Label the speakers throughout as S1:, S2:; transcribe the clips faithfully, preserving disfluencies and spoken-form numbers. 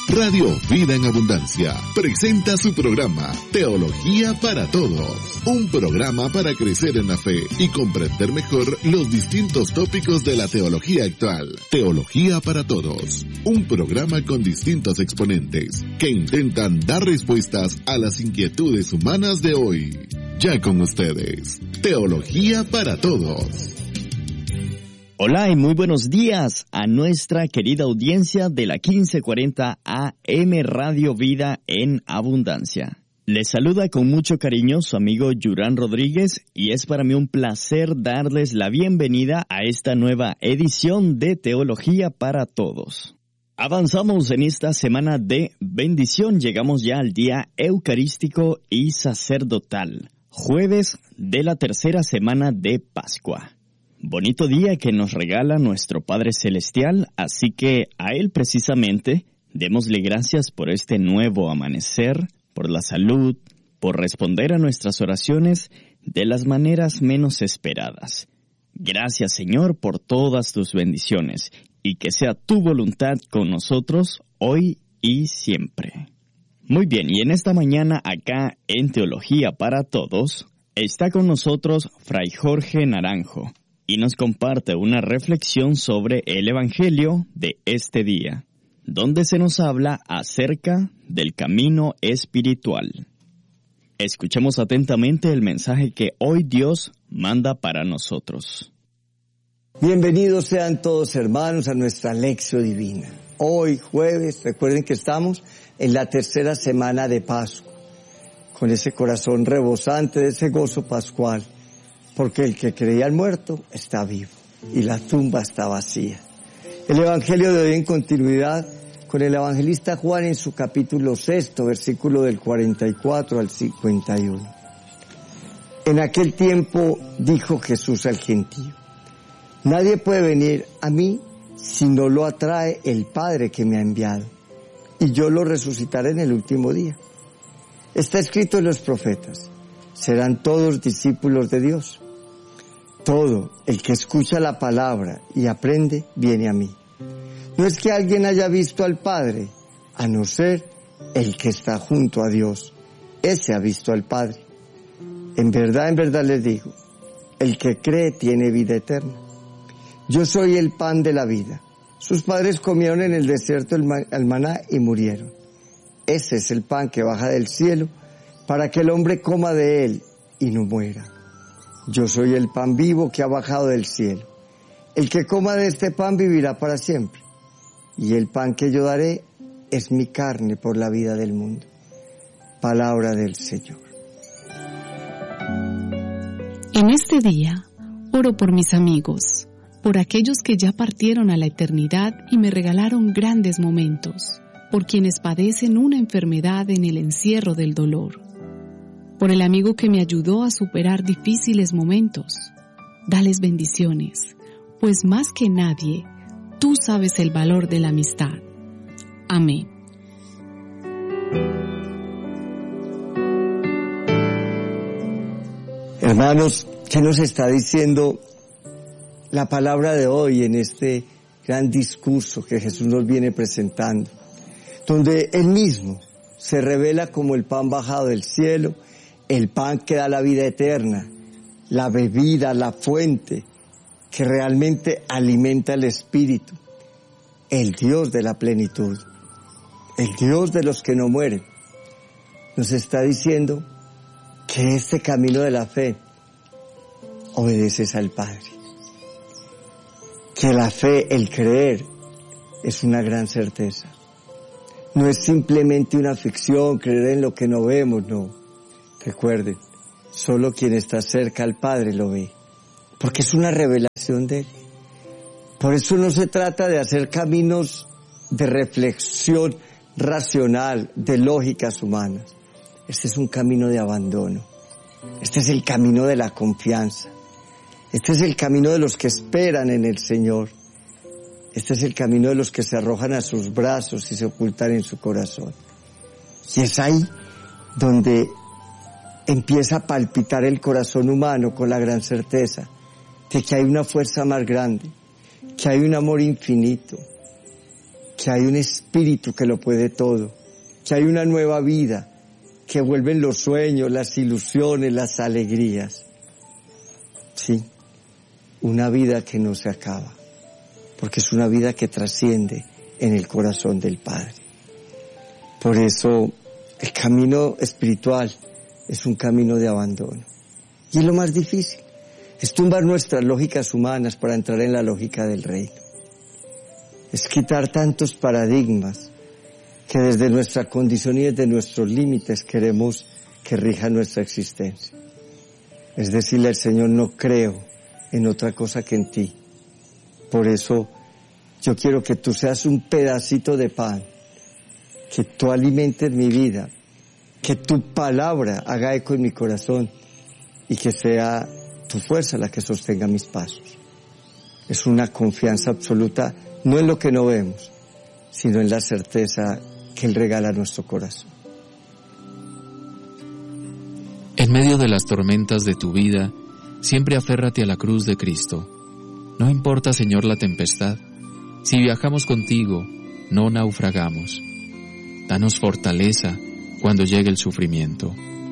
S1: Radio Vida en Abundancia presenta su programa Teología para Todos, un programa para crecer en la fe y comprender mejor los distintos tópicos de la teología actual. Teología para Todos, un programa con distintos exponentes que intentan dar respuestas a las inquietudes humanas de hoy. Ya con ustedes, Teología para Todos.
S2: Hola y muy buenos días a nuestra querida audiencia de la quince cuarenta A M Radio Vida en Abundancia. Les saluda con mucho cariño su amigo Yurán Rodríguez y es para mí un placer darles la bienvenida a esta nueva edición de Teología para Todos. Avanzamos en esta semana de bendición, llegamos ya al día eucarístico y sacerdotal, jueves de la tercera semana de Pascua. Bonito día que nos regala nuestro Padre Celestial, así que a Él precisamente démosle gracias por este nuevo amanecer, por la salud, por responder a nuestras oraciones de las maneras menos esperadas. Gracias, Señor, por todas tus bendiciones y que sea tu voluntad con nosotros hoy y siempre. Muy bien, y en esta mañana acá en Teología para Todos está con nosotros Fray Jorge Naranjo y nos comparte una reflexión sobre el Evangelio de este día, donde se nos habla acerca del camino espiritual. Escuchemos atentamente el mensaje que hoy Dios manda para nosotros.
S3: Bienvenidos sean todos hermanos a nuestra Lección Divina. Hoy jueves, recuerden que estamos en la tercera semana de Pascua, con ese corazón rebosante de ese gozo pascual, porque el que creía al muerto está vivo y la tumba está vacía. El Evangelio de hoy en continuidad con el evangelista Juan en su capítulo sexto, versículo del cuarenta y cuatro al cincuenta y uno. En aquel tiempo dijo Jesús al gentío: nadie puede venir a mí si no lo atrae el Padre que me ha enviado, y yo lo resucitaré en el último día. Está escrito en los profetas: serán todos discípulos de Dios. Todo el que escucha la palabra y aprende, viene a mí. No es que alguien haya visto al Padre, a no ser el que está junto a Dios. Ese ha visto al Padre. En verdad, en verdad les digo, el que cree tiene vida eterna. Yo soy el pan de la vida. Sus padres comieron en el desierto el maná y murieron. Ese es el pan que baja del cielo para que el hombre coma de él y no muera. Yo soy el pan vivo que ha bajado del cielo. El que coma de este pan vivirá para siempre. Y el pan que yo daré es mi carne por la vida del mundo. Palabra del Señor.
S4: En este día, oro por mis amigos, por aquellos que ya partieron a la eternidad y me regalaron grandes momentos, por quienes padecen una enfermedad en el encierro del dolor, por el amigo que me ayudó a superar difíciles momentos. Dales bendiciones, pues más que nadie, tú sabes el valor de la amistad. Amén.
S3: Hermanos, ¿qué nos está diciendo la palabra de hoy en este gran discurso que Jesús nos viene presentando? Donde Él mismo se revela como el pan bajado del cielo, el pan que da la vida eterna, la bebida, la fuente que realmente alimenta el espíritu, el Dios de la plenitud, el Dios de los que no mueren. Nos está diciendo que este camino de la fe obedeces al Padre, que la fe, el creer, es una gran certeza. No es simplemente una ficción, creer en lo que no vemos, no. Recuerden, solo quien está cerca al Padre lo ve, porque es una revelación de Él. Por eso no se trata de hacer caminos de reflexión racional, de lógicas humanas. Este es un camino de abandono. Este es el camino de la confianza. Este es el camino de los que esperan en el Señor. Este es el camino de los que se arrojan a sus brazos y se ocultan en su corazón. Y es ahí donde empieza a palpitar el corazón humano con la gran certeza de que hay una fuerza más grande, que hay un amor infinito, que hay un espíritu que lo puede todo, que hay una nueva vida, que vuelven los sueños, las ilusiones, las alegrías. Sí, una vida que no se acaba, porque es una vida que trasciende en el corazón del Padre. Por eso el camino espiritual es un camino de abandono. Y es lo más difícil, es tumbar nuestras lógicas humanas para entrar en la lógica del reino. Es quitar tantos paradigmas que desde nuestra condición y desde nuestros límites queremos que rija nuestra existencia. Es decirle al Señor, no creo en otra cosa que en ti. Por eso yo quiero que tú seas un pedacito de pan, que tú alimentes mi vida, que tu palabra haga eco en mi corazón y que sea tu fuerza la que sostenga mis pasos. Es una confianza absoluta, no en lo que no vemos, sino en la certeza que Él regala a nuestro corazón.
S5: En medio de las tormentas de tu vida, siempre aférrate a la cruz de Cristo. No importa, Señor, la tempestad. Si viajamos contigo, no naufragamos. Danos fortaleza cuando llegue el sufrimiento.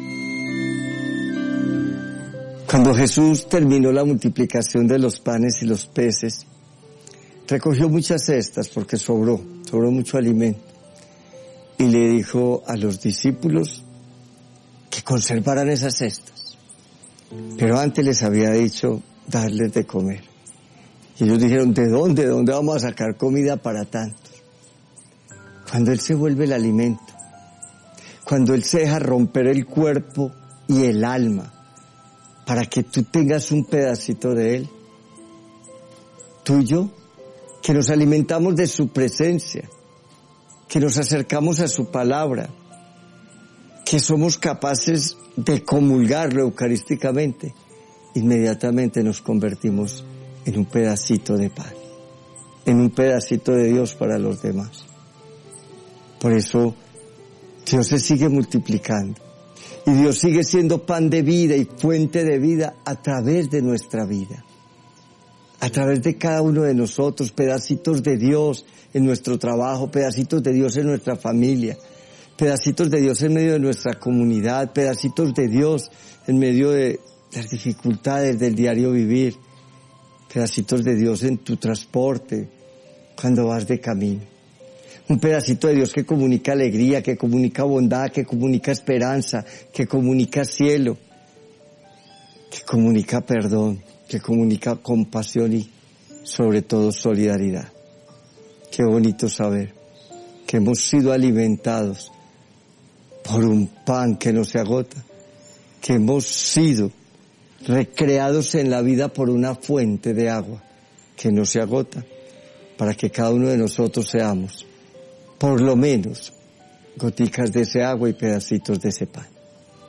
S3: Cuando Jesús terminó la multiplicación de los panes y los peces, recogió muchas cestas porque sobró, sobró mucho alimento. Y le dijo a los discípulos que conservaran esas cestas. Pero antes les había dicho darles de comer. Y ellos dijeron, ¿de dónde? ¿De dónde vamos a sacar comida para tantos? Cuando Él se vuelve el alimento, cuando Él se deja romper el cuerpo y el alma para que tú tengas un pedacito de Él, tú y yo, que nos alimentamos de su presencia, que nos acercamos a su palabra, que somos capaces de comulgarlo eucarísticamente, inmediatamente nos convertimos en un pedacito de pan, en un pedacito de Dios para los demás. Por eso Dios se sigue multiplicando y Dios sigue siendo pan de vida y fuente de vida a través de nuestra vida, a través de cada uno de nosotros, pedacitos de Dios en nuestro trabajo, pedacitos de Dios en nuestra familia, pedacitos de Dios en medio de nuestra comunidad, pedacitos de Dios en medio de las dificultades del diario vivir, pedacitos de Dios en tu transporte, cuando vas de camino. Un pedacito de Dios que comunica alegría, que comunica bondad, que comunica esperanza, que comunica cielo, que comunica perdón, que comunica compasión y sobre todo solidaridad. Qué bonito saber que hemos sido alimentados por un pan que no se agota, que hemos sido recreados en la vida por una fuente de agua que no se agota, para que cada uno de nosotros seamos, por lo menos, goticas de ese agua y pedacitos de ese pan.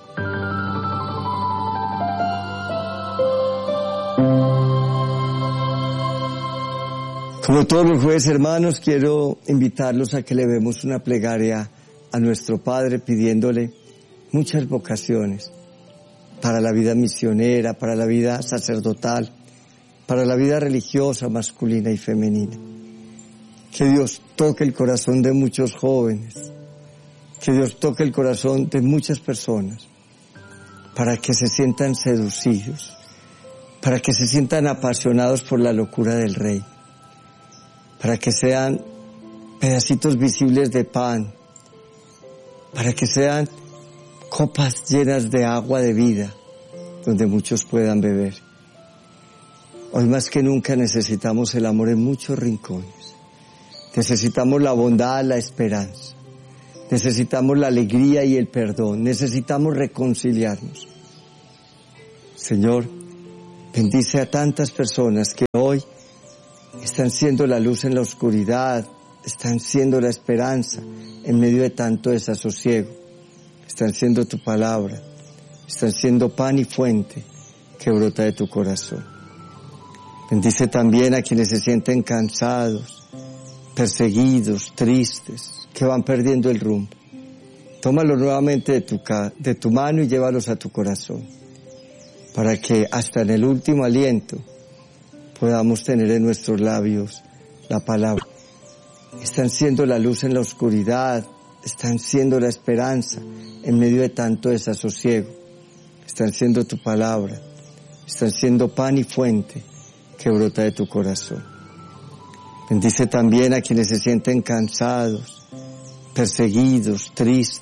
S3: Como todos los jueves, hermanos, quiero invitarlos a que le demos una plegaria a nuestro Padre pidiéndole muchas vocaciones para la vida misionera, para la vida sacerdotal, para la vida religiosa masculina y femenina. Que Dios toque el corazón de muchos jóvenes, que Dios toque el corazón de muchas personas, para que se sientan seducidos, para que se sientan apasionados por la locura del Rey, para que sean pedacitos visibles de pan, para que sean copas llenas de agua de vida, donde muchos puedan beber. Hoy más que nunca necesitamos el amor en muchos rincones. Necesitamos la bondad, la esperanza. Necesitamos la alegría y el perdón. Necesitamos reconciliarnos. Señor, bendice a tantas personas que hoy están siendo la luz en la oscuridad, están siendo la esperanza en medio de tanto desasosiego. Están siendo tu palabra, están siendo pan y fuente que brota de tu corazón. Bendice también a quienes se sienten cansados, perseguidos, tristes, que van perdiendo el rumbo. Tómalos nuevamente de tu, de tu mano y llévalos a tu corazón, para que hasta en el último aliento podamos tener en nuestros labios la palabra. Están siendo la luz en la oscuridad, están siendo la esperanza en medio de tanto desasosiego. Están siendo tu palabra, están siendo pan y fuente que brota de tu corazón. Bendice también a quienes se sienten cansados, perseguidos, tristes.